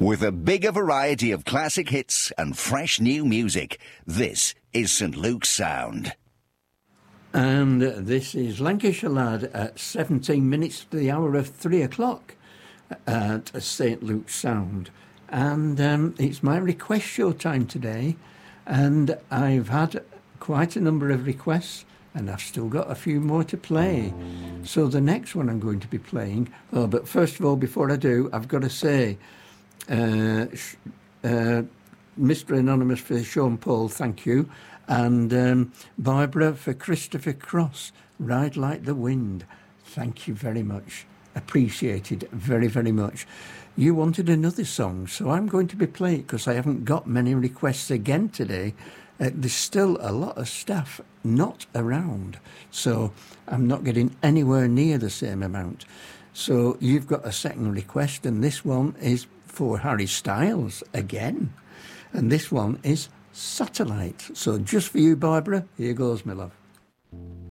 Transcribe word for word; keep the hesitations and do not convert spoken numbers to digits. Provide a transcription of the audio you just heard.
With a bigger variety of classic hits and fresh new music, this is St Luke's Sound. And this is Lancashire Lad at seventeen minutes to the hour of three o'clock at St Luke's Sound. And um, it's my request show time today, and I've had quite a number of requests, and I've still got a few more to play. So the next one I'm going to be playing, oh, but first of all, before I do, I've got to say, uh, uh, Mister Anonymous for Sean Paul, thank you, and um, Barbara for Christopher Cross, Ride Like the Wind, thank you very much. Appreciated very, very much. You wanted another song, so I'm going to be playing it because I haven't got many requests again today. Uh, there's still a lot of staff not around, so I'm not getting anywhere near the same amount. So you've got a second request, and this one is for Harry Styles again. And this one is Satellite. So just for you, Barbara, here goes, my love.